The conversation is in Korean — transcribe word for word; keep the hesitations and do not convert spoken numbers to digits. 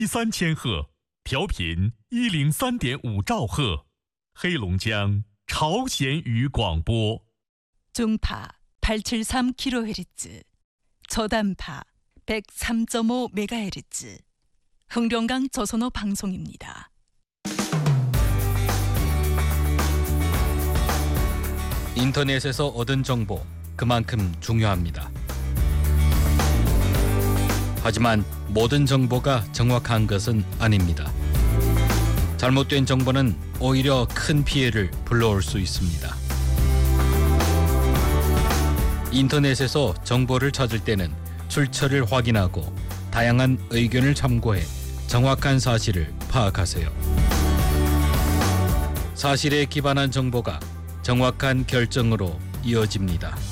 一三千赫，调频一零三点五兆赫，黑龙江朝鲜语广播。 중파 팔백칠십삼 킬로헤르츠, 저단파 백삼 점 오 메가헤르츠, 흥룡강 조선어 방송입니다. 인터넷에서 얻은 정보 그만큼 중요합니다. 하지만 모든 정보가 정확한 것은 아닙니다. 잘못된 정보는 오히려 큰 피해를 불러올 수 있습니다. 인터넷에서 정보를 찾을 때는 출처를 확인하고 다양한 의견을 참고해 정확한 사실을 파악하세요. 사실에 기반한 정보가 정확한 결정으로 이어집니다.